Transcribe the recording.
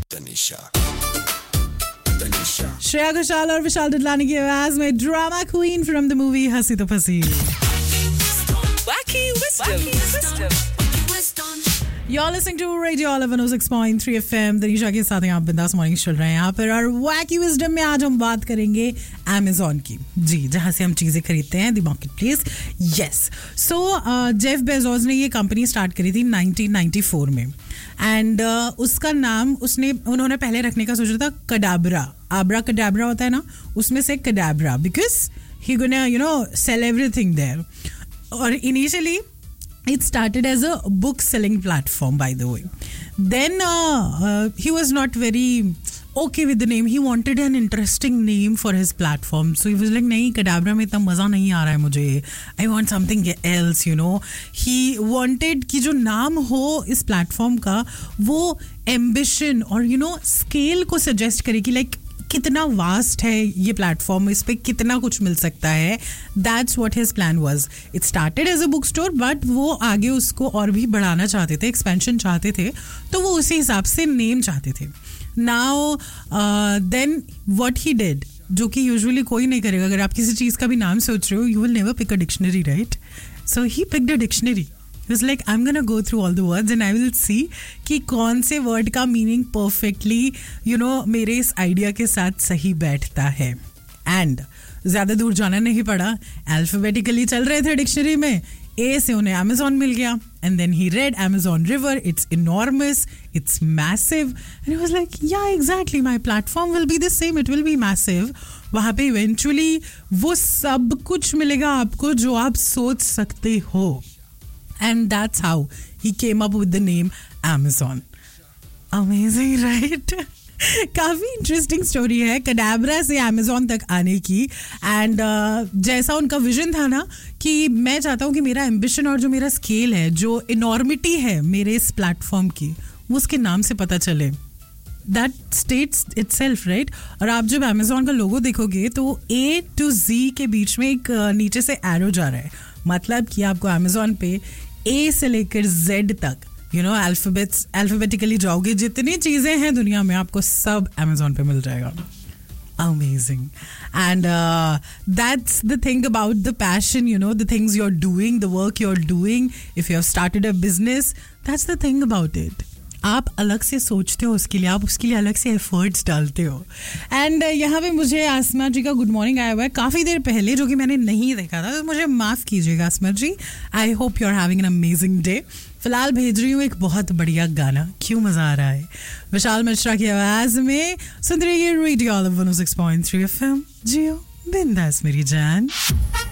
श्रेया घोषाल और विशाल डडलानी की आवाज में drama queen from the movie हंसी तो फंसी. Wacky wisdom. You're listening to Radio Olive 106.3 FM. Danisha के साथ यहाँ बिंदास मॉर्निंग चल रहे हैं यहाँ पर. और Wacky Wisdom में आज हम बात करेंगे Amazon की, जी, जहाँ से हम चीज़ें खरीदते हैं, the market place. Yes, so Jeff Bezos ने ये कंपनी स्टार्ट करी थी 1994 में. एंड उसका नाम उन्होंने पहले रखने का सोचा था कडाब्रा. आब्रा कडाब्रा होता है ना, उसमें से कडाब्रा, because he gonna cell everything there. और initially it started as a book selling platform, by the way. Then he was not very okay with the name. He wanted an interesting name for his platform. So he was like, nahi, Kadabra mein itna maza nahi aa raha hai mujhe. I want something else, He wanted कि जो नाम हो इस platform का वो ambition और scale को suggest करे कि like कितना वास्ट है ये प्लेटफॉर्म, इस पे कितना कुछ मिल सकता है. That's what his plan was. It started as a book store, but वो आगे उसको और भी बढ़ाना चाहते थे, एक्सपेंशन चाहते थे, तो वो उसी हिसाब से नेम चाहते थे. Now then what he did, जो कि यूजुअली कोई नहीं करेगा. अगर आप किसी चीज़ का भी नाम सोच रहे हो, you will never pick a dictionary, right? So he picked a dictionary. He was like, I'm gonna go through all the words and I will see कि कौन से वर्ड का मीनिंग परफेक्टली मेरे इस आइडिया के साथ सही बैठता है. एंड ज़्यादा दूर जाना नहीं पड़ा, अल्फाबेटिकली चल रहे थे डिक्शनरी में. ए से उन्हें अमेजोन मिल गया. And then he red Amazon river. It's enormous, it's massive. And he was like, या exactly, my platform will be the same, it will be massive. वहाँ पे इवेंचुअली वो सब कुछ मिलेगा आपको जो आप सोच सकते हो. And that's how he came up with the name Amazon. Amazing, right? काफ़ी इंटरेस्टिंग स्टोरी है कडाब्रा से अमेजोन तक आने की. एंड जैसा उनका विजन था ना कि मैं चाहता हूँ कि मेरा एम्बिशन और जो मेरा स्केल है, जो इनॉर्मिटी है मेरे इस प्लेटफॉर्म की, वो उसके नाम से पता चले. That states itself, right? और आप जब अमेजोन का लोगो देखोगे तो A to Z के बीच में एक नीचे से एरो जा रहा है. मतलब कि आपको अमेजोन पे A से लेकर Z तक अल्फाबेटिकली जाओगे, जितनी चीज़ें हैं दुनिया में आपको सब अमेजोन पे मिल जाएगा. Amazing. And that's the thing about the passion, the things you're doing, the work you're doing. If you have started a business, that's the thing about it. आप अलग से सोचते हो उसके लिए, आप उसके लिए अलग से एफर्ट्स डालते हो. एंड यहाँ पे मुझे आसमा जी का गुड मॉर्निंग आया हुआ है काफ़ी देर पहले, जो कि मैंने नहीं देखा था, तो मुझे माफ़ कीजिएगा आसमा जी. I hope you are having an amazing day. फिलहाल भेज रही हूँ एक बहुत बढ़िया गाना, क्यों मज़ा आ रहा है, विशाल मिश्रा की आवाज़ में. सुन रही है रेडियो ऑलिव 106.3 FM. जियो बिंदास मेरी जान.